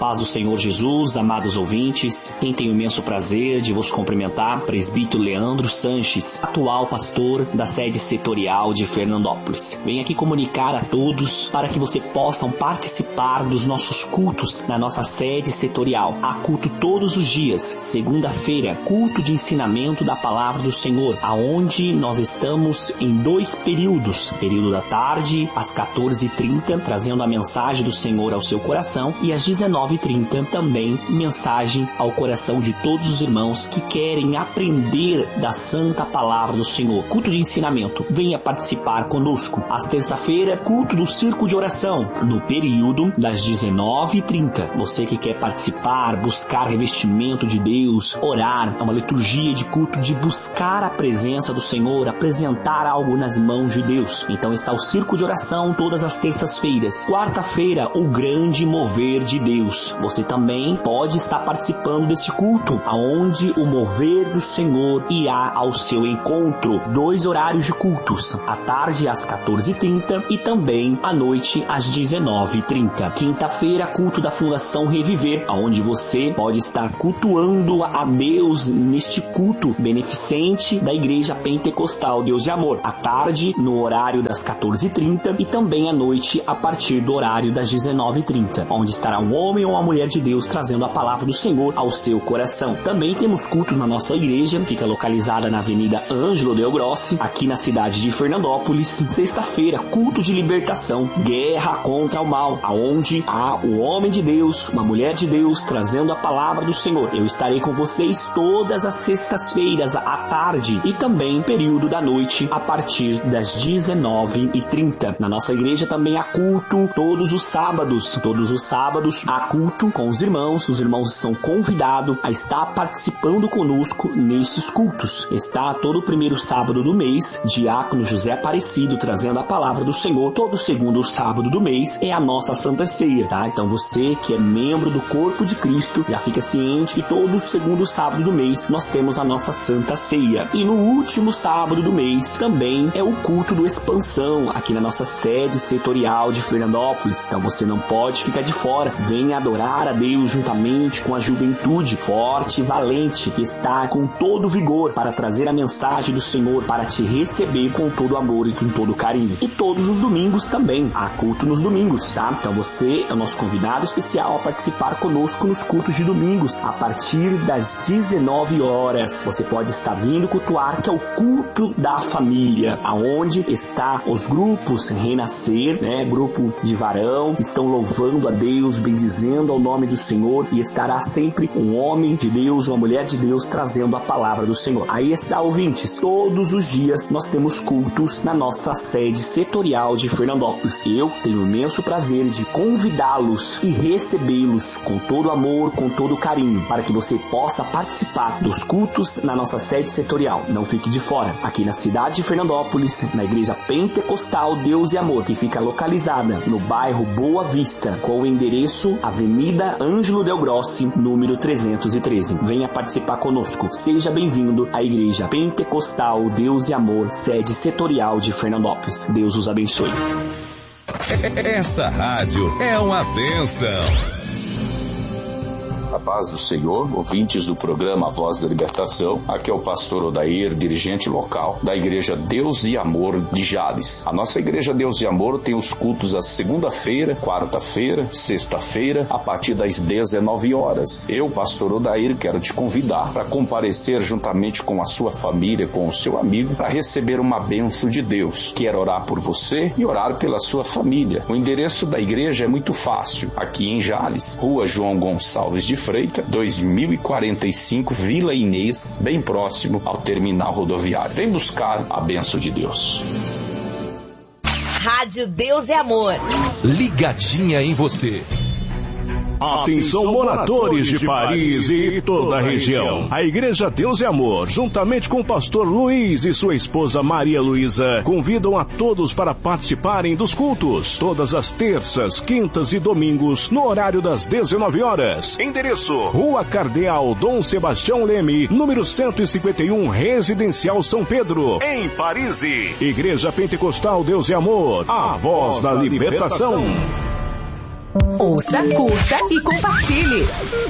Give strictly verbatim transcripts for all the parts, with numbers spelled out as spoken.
paz do Senhor Jesus, amados ouvintes, quem tem o imenso prazer de vos cumprimentar, presbítero Leandro Sanches, atual pastor da sede setorial de Fernandópolis. Venho aqui comunicar a todos para que você possam participar dos nossos cultos na nossa sede setorial. Há culto todos os dias, segunda-feira, culto de ensinamento da palavra do Senhor, aonde nós estamos em dois períodos, período da tarde às quatorze e trinta, trazendo a mensagem do Senhor ao seu coração, e às dezenove e trinta também mensagem ao coração de todos os irmãos que querem aprender da santa palavra do Senhor. Culto de ensinamento, venha participar conosco. Às terça-feira, culto do círculo de oração, no período das dezenove e trinta. Você que quer participar, buscar revestimento de Deus, orar, é uma liturgia de culto de buscar a presença do Senhor, apresentar algo nas mãos de Deus. Então está o círculo de oração todas as terças-feiras. Quarta-feira, o grande mover de Deus. Você também pode estar participando desse culto, aonde o mover do Senhor irá ao seu encontro. Dois horários de cultos, à tarde às quatorze e trinta e também à noite às dezenove e trinta. Quinta-feira, culto da Fundação Reviver, aonde você pode estar cultuando a Deus neste culto beneficente da Igreja Pentecostal Deus e Amor. À tarde, no horário das quatorze e trinta e também à noite a partir do horário das dezenove e trinta, onde estará um homem ou uma mulher de Deus trazendo a palavra do Senhor ao seu coração. Também temos culto na nossa igreja, fica localizada na Avenida Ângelo Del Grossi, aqui na cidade de Fernandópolis. Sexta-feira, culto de libertação, guerra contra o mal, aonde há o homem de Deus, uma mulher de Deus trazendo a palavra do Senhor. Eu estarei com vocês todas as sextas-feiras à tarde e também período da noite a partir das dezenove e trinta. Na nossa igreja também há culto todos os sábados. Todos os sábados há culto com os irmãos. Os irmãos são convidados a estar participando conosco nesses cultos. Está todo o primeiro sábado do mês, diácono José Aparecido trazendo a palavra do Senhor. Todo segundo sábado do mês é a nossa Santa Ceia, tá? Então você que é membro do corpo de Cristo, já fica ciente que todo segundo sábado do mês nós temos a nossa Santa Ceia. E no último sábado do mês também é o culto do Expansão, aqui na nossa sede setorial de Fernandópolis. Então você não pode ficar de fora. Venha adorar a Deus juntamente com a juventude forte e valente que está com todo vigor para trazer a mensagem do Senhor, para te receber com todo amor e com todo carinho. E todos os domingos também há culto nos domingos, tá? Então você é o nosso convidado especial a participar conosco nos cultos de domingos a partir das dezenove horas. Você pode estar vindo cultuar, que é o culto da família, aonde está os grupos Renascer, né? Grupo de varão, que estão louvando a Deus, bendizendo ao nome do Senhor, e estará sempre um homem de Deus, uma mulher de Deus trazendo a palavra do Senhor. Aí está, ouvintes, todos os dias nós temos cultos na nossa sede setorial de Fernandópolis. Eu tenho o imenso prazer de convidá-los e recebê-los com todo amor, com todo carinho, para que você possa participar dos cultos na nossa sede setorial. Não fique de fora. Aqui na cidade de Fernandópolis, na Igreja Pentecostal Deus e Amor, que fica localizada no bairro Boa Vista, com o endereço Avenida Ângelo Del Grossi, número trezentos e treze. Venha participar conosco. Seja bem-vindo à Igreja Pentecostal Deus e Amor, sede setorial de Fernandópolis. Deus os abençoe. Essa rádio é uma bênção. A paz do Senhor, ouvintes do programa Voz da Libertação. Aqui é o pastor Odair, dirigente local da Igreja Deus e Amor de Jales. A nossa Igreja Deus e Amor tem os cultos à segunda-feira, quarta-feira, sexta-feira, a partir das dezenove horas. Eu, pastor Odair, quero te convidar para comparecer juntamente com a sua família, com o seu amigo, para receber uma bênção de Deus. Quero orar por você e orar pela sua família. O endereço da igreja é muito fácil. Aqui em Jales, Rua João Gonçalves de Freitas, dois mil e quarenta e cinco, Vila Inês, bem próximo ao terminal rodoviário. Vem buscar a bênção de Deus. Rádio Deus é Amor. Ligadinha em você. Atenção, moradores de Paris e toda a região. A Igreja Deus e Amor, juntamente com o pastor Luiz e sua esposa Maria Luísa, convidam a todos para participarem dos cultos, todas as terças, quintas e domingos, no horário das dezenove horas. Endereço: Rua Cardeal Dom Sebastião Leme, número cento e cinquenta e um, Residencial São Pedro, em Paris. Igreja Pentecostal Deus e Amor, a voz da libertação. Ouça, curta e compartilhe.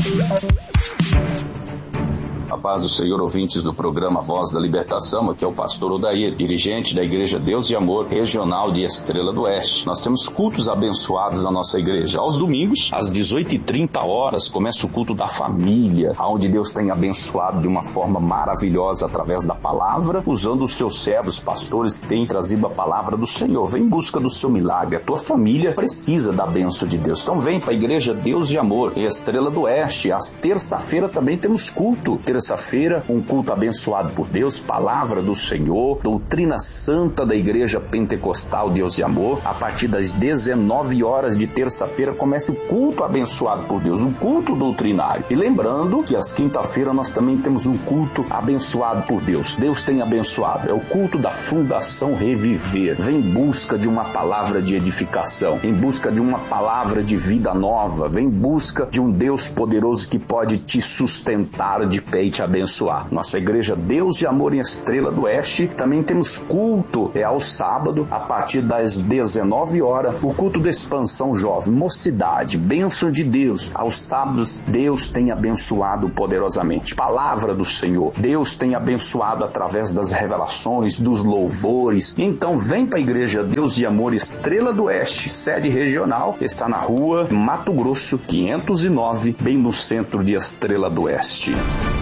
A paz do Senhor, ouvintes do programa Voz da Libertação, aqui é o pastor Odair, dirigente da Igreja Deus e Amor Regional de Estrela do Oeste. Nós temos cultos abençoados na nossa igreja. Aos domingos, às dezoito e trinta horas, começa o culto da família, onde Deus tem abençoado de uma forma maravilhosa através da palavra, usando os seus servos, pastores que têm trazido a palavra do Senhor. Vem em busca do seu milagre. A tua família precisa da bênção de Deus. Então vem para a Igreja Deus e Amor, em Estrela do Oeste. Às terça-feira também temos culto. Terça-feira, um culto abençoado por Deus, palavra do Senhor, doutrina santa da Igreja Pentecostal Deus e Amor. A partir das dezenove horas de terça-feira começa o culto abençoado por Deus, um culto doutrinário. E lembrando que às quinta-feira nós também temos um culto abençoado por Deus. Deus tem abençoado. É o culto da Fundação Reviver. Vem em busca de uma palavra de edificação, em busca de uma palavra de vida nova, vem em busca de um Deus poderoso que pode te sustentar de pé e te abençoar. Nossa Igreja Deus e Amor em Estrela do Oeste, também temos culto, é ao sábado, a partir das dezenove horas, o culto da expansão jovem, mocidade, bênção de Deus. Aos sábados, Deus tem abençoado poderosamente. Palavra do Senhor, Deus tem abençoado através das revelações, dos louvores. Então vem para a Igreja Deus e Amor Estrela do Oeste, sede regional, está na rua Mato Grosso, quinhentos e nove, bem no centro de Estrela do Oeste.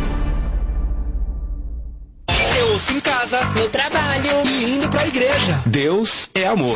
Eu ouço em casa, no trabalho e indo pra igreja. Deus é amor.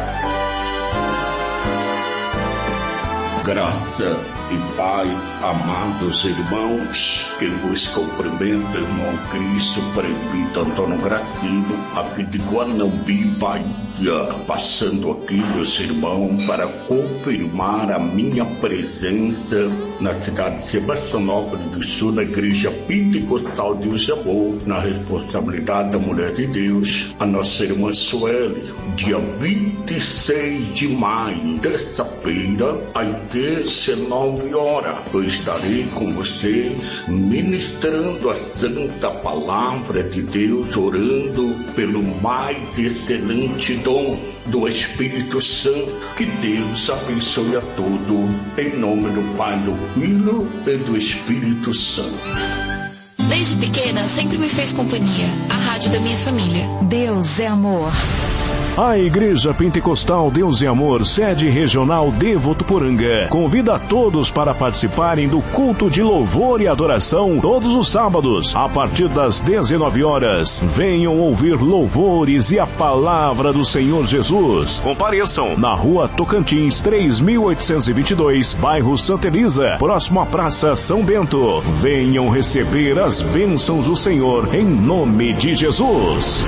Graça e paz, amados irmãos, que vos cumprimento, irmão Cristo, prefeito Antônio Gracino, aqui de Guanambi, Bahia, passando aqui, meus irmãos, para confirmar a minha presença na cidade de Sebastianópolis do Sul, na Igreja Pentecostal Deus e Amor, na responsabilidade da Mulher de Deus, a nossa irmã Sueli, dia vinte e seis de maio, terça-feira, às dezenove horas, eu estarei com vocês ministrando a santa palavra de Deus, orando pelo mais excelente dom do Espírito Santo. Que Deus abençoe a todos, em nome do Pai, do Filho e do Espírito Santo. Desde pequena, sempre me fez companhia, a rádio da minha família. Deus é amor. A Igreja Pentecostal Deus e Amor, sede regional de Votuporanga, convida a todos para participarem do culto de louvor e adoração todos os sábados, a partir das dezenove horas. Venham ouvir louvores e a palavra do Senhor Jesus. Compareçam na rua Tocantins, três mil oitocentos e vinte e dois, bairro Santa Elisa, próximo à Praça São Bento. Venham receber as bênçãos do Senhor em nome de Jesus.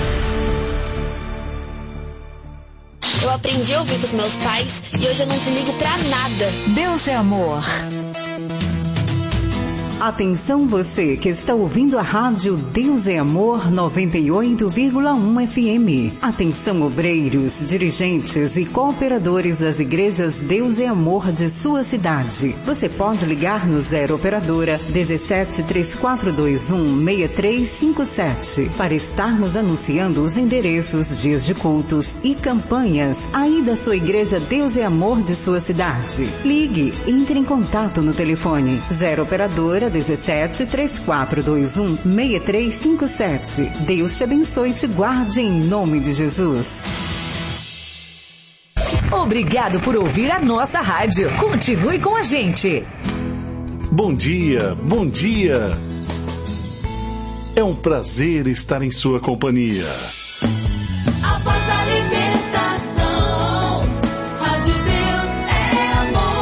Eu aprendi a ouvir com os meus pais e hoje eu não desligo pra nada. Deus é amor. Atenção você que está ouvindo a rádio Deus é Amor noventa e oito vírgula um F M. Atenção obreiros, dirigentes e cooperadores das igrejas Deus é Amor de sua cidade. Você pode ligar no zero operadora dezessete, três quatro dois um, seis três cinco sete para estarmos anunciando os endereços, dias de cultos e campanhas aí da sua igreja Deus é Amor de sua cidade. Ligue, entre em contato no telefone zero operadora dezessete, três quatro dois um, seis três cinco sete. Deus te abençoe e te guarde em nome de Jesus. Obrigado por ouvir a nossa rádio. Continue com a gente. Bom dia, bom dia. É um prazer estar em sua companhia. A voz da libertação, Rádio Deus é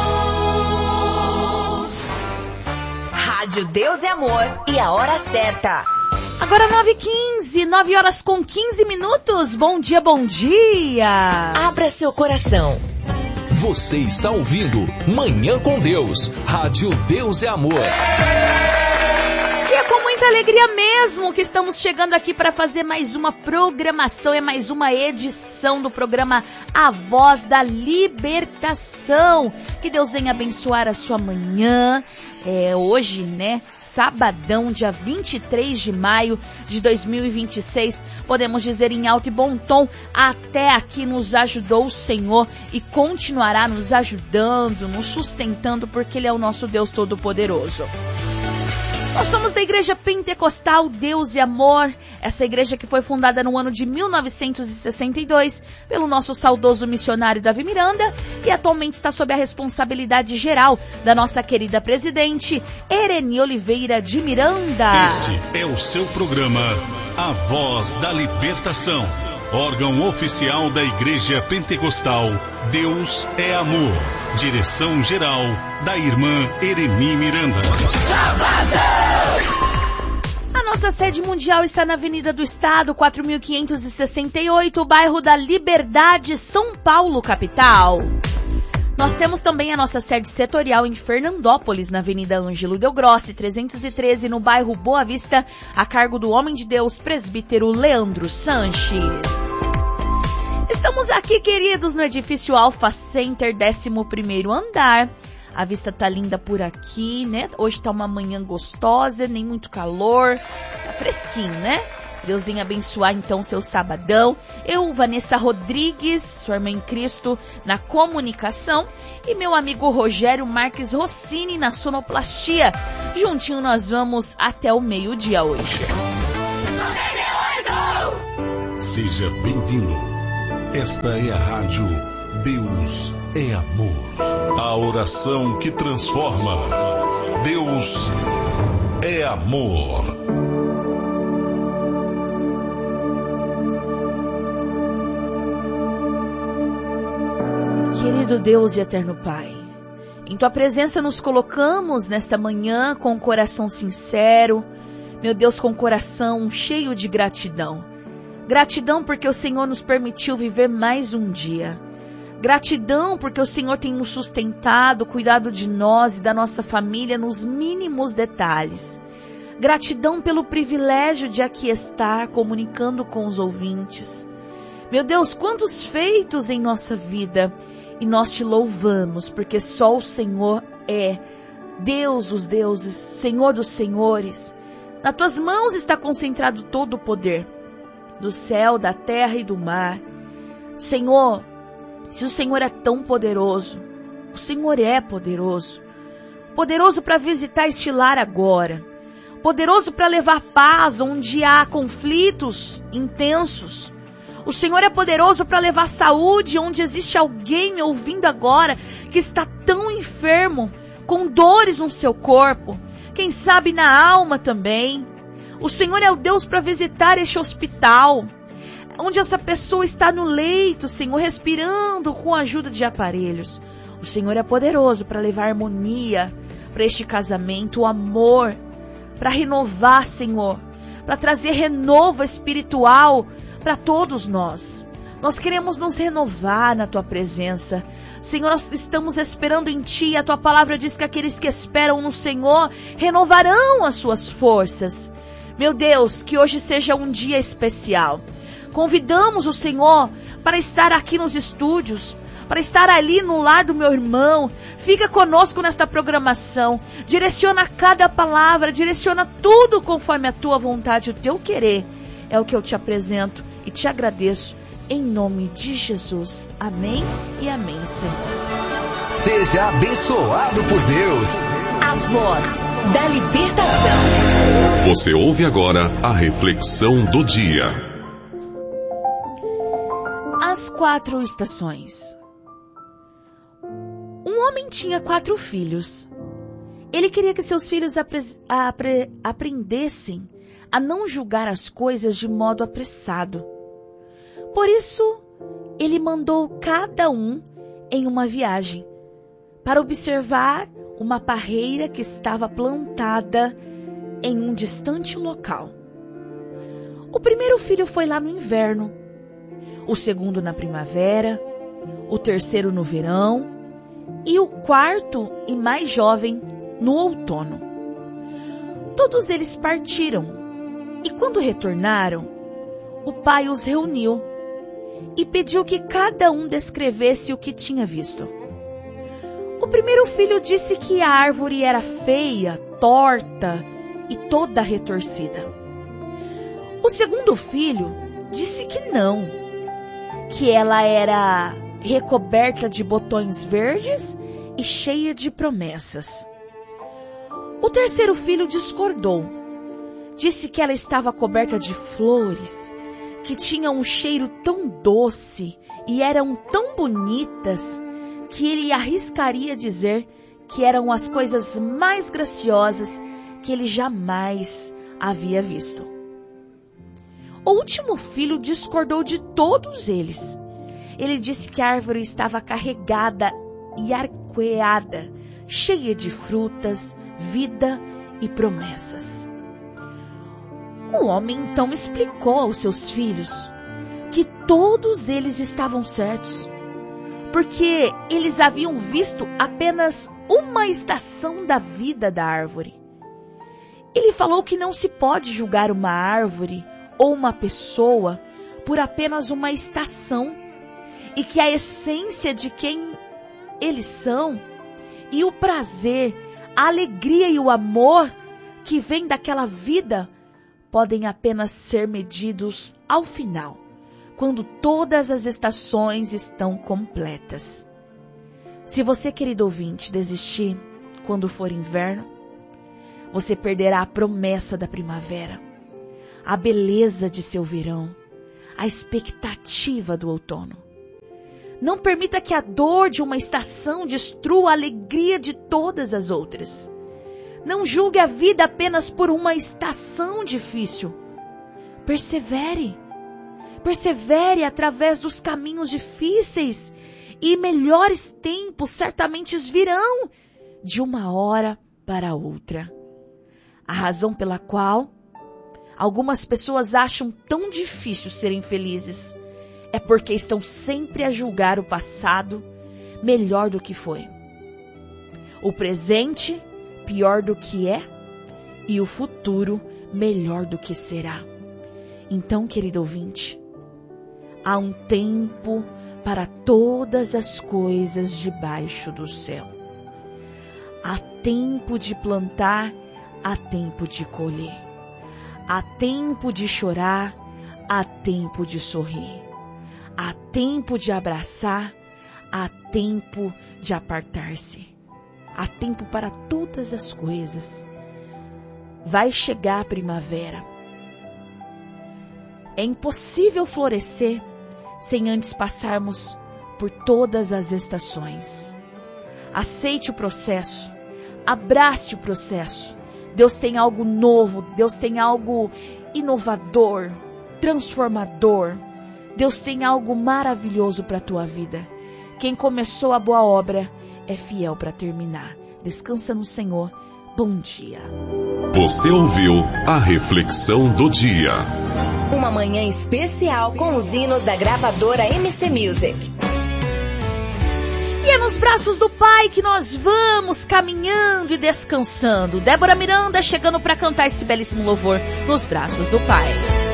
amor. Rádio Deus é Amor e a hora certa. Agora nove e quinze, nove horas com quinze minutos. Bom dia, bom dia. Abra seu coração. Você está ouvindo Manhã com Deus, Rádio Deus é Amor. E é com muita alegria mesmo que estamos chegando aqui para fazer mais uma programação, é mais uma edição do programa A Voz da Libertação. Que Deus venha abençoar a sua manhã. É hoje, né? Sabadão, dia vinte e três de maio de dois mil e vinte e seis. Podemos dizer em alto e bom tom, até aqui nos ajudou o Senhor e continuará nos ajudando, nos sustentando, porque Ele é o nosso Deus Todo-Poderoso. Nós somos da Igreja Pentecostal Deus e Amor, essa igreja que foi fundada no ano de mil novecentos e sessenta e dois pelo nosso saudoso missionário Davi Miranda e atualmente está sob a responsabilidade geral da nossa querida presidente Ereni Oliveira de Miranda. Este é o seu programa A Voz da Libertação, órgão oficial da Igreja Pentecostal Deus é Amor. Direção geral da irmã Ereni Miranda. A nossa sede mundial está na Avenida do Estado, quatro mil quinhentos e sessenta e oito, bairro da Liberdade, São Paulo, capital. Nós temos também a nossa sede setorial em Fernandópolis, na Avenida Ângelo Del Grossi, trezentos e treze, no bairro Boa Vista, a cargo do homem de Deus, presbítero Leandro Sanches. Estamos aqui, queridos, no edifício Alpha Center, décimo primeiro andar. A vista tá linda por aqui, né? Hoje tá uma manhã gostosa, nem muito calor, tá fresquinho, né? Deus venha abençoar então seu sabadão. Eu, Vanessa Rodrigues, sua irmã em Cristo, na comunicação, e meu amigo Rogério Marques Rossini na sonoplastia. Juntinho nós vamos até o meio-dia hoje. Seja bem-vindo. Esta é a rádio Deus é Amor. A oração que transforma. Deus é Amor. Querido Deus e eterno Pai, em Tua presença nos colocamos nesta manhã com um coração sincero, meu Deus, com um coração cheio de gratidão. Gratidão porque o Senhor nos permitiu viver mais um dia. Gratidão porque o Senhor tem nos sustentado, cuidado de nós e da nossa família nos mínimos detalhes. Gratidão pelo privilégio de aqui estar comunicando com os ouvintes. Meu Deus, quantos feitos em nossa vida, e nós te louvamos porque só o Senhor é Deus dos deuses, Senhor dos senhores. Nas tuas mãos está concentrado todo o poder do céu, da terra e do mar. Senhor, se o Senhor é tão poderoso, o Senhor é poderoso. Poderoso para visitar este lar agora. Poderoso para levar paz onde há conflitos intensos. O Senhor é poderoso para levar saúde onde existe alguém me ouvindo agora que está tão enfermo, com dores no seu corpo, quem sabe na alma também. O Senhor é o Deus para visitar este hospital, onde essa pessoa está no leito, Senhor, respirando com a ajuda de aparelhos. O Senhor é poderoso para levar harmonia para este casamento, o amor, para renovar, Senhor, para trazer renovo espiritual para todos nós. Nós queremos nos renovar na Tua presença. Senhor, nós estamos esperando em Ti. A Tua palavra diz que aqueles que esperam no Senhor renovarão as suas forças. Meu Deus, que hoje seja um dia especial. Convidamos o Senhor para estar aqui nos estúdios, para estar ali no lar do meu irmão. Fica conosco nesta programação. Direciona cada palavra, direciona tudo conforme a Tua vontade, o Teu querer. É o que eu te apresento e te agradeço em nome de Jesus. Amém e amém, Senhor. Seja abençoado por Deus. A Voz da Libertação. Você ouve agora a reflexão do dia. As quatro estações. Um homem tinha quatro filhos. Ele queria que seus filhos apre- apre- aprendessem a não julgar as coisas de modo apressado. Por isso, ele mandou cada um em uma viagem para observar uma parreira que estava plantada em um distante local. O primeiro filho foi lá no inverno, o segundo na primavera, o terceiro no verão e o quarto e mais jovem no outono. Todos eles partiram, e quando retornaram, o pai os reuniu e pediu que cada um descrevesse o que tinha visto. O primeiro filho disse que a árvore era feia, torta e toda retorcida. O segundo filho disse que não, que ela era recoberta de botões verdes e cheia de promessas. O terceiro filho discordou. Disse que ela estava coberta de flores, que tinham um cheiro tão doce e eram tão bonitas que ele arriscaria dizer que eram as coisas mais graciosas que ele jamais havia visto. O último filho discordou de todos eles. Ele disse que a árvore estava carregada e arqueada, cheia de frutas, vida e promessas. O homem então explicou aos seus filhos que todos eles estavam certos, porque eles haviam visto apenas uma estação da vida da árvore. Ele falou que não se pode julgar uma árvore ou uma pessoa por apenas uma estação, e que a essência de quem eles são e o prazer, a alegria e o amor que vem daquela vida podem apenas ser medidos ao final, quando todas as estações estão completas. Se você, querido ouvinte, desistir quando for inverno, você perderá a promessa da primavera, a beleza de seu verão, a expectativa do outono. Não permita que a dor de uma estação destrua a alegria de todas as outras. Não julgue a vida apenas por uma estação difícil. Persevere. Persevere através dos caminhos difíceis e melhores tempos certamente virão de uma hora para outra. A razão pela qual algumas pessoas acham tão difícil serem felizes é porque estão sempre a julgar o passado melhor do que foi, o presente pior do que é e o futuro melhor do que será. Então, querido ouvinte, há um tempo para todas as coisas debaixo do céu. Há tempo de plantar, há tempo de colher. Há tempo de chorar, há tempo de sorrir. Há tempo de abraçar, há tempo de apartar-se. Há tempo para todas as coisas. Vai chegar a primavera. É impossível florescer sem antes passarmos por todas as estações. Aceite o processo. Abrace o processo. Deus tem algo novo. Deus tem algo inovador, transformador. Deus tem algo maravilhoso para a tua vida. Quem começou a boa obra é fiel para terminar. Descansa no Senhor. Bom dia. Você ouviu a reflexão do dia. Uma manhã especial com os hinos da gravadora M C Music. E é nos braços do Pai que nós vamos caminhando e descansando. Débora Miranda chegando para cantar esse belíssimo louvor nos braços do Pai.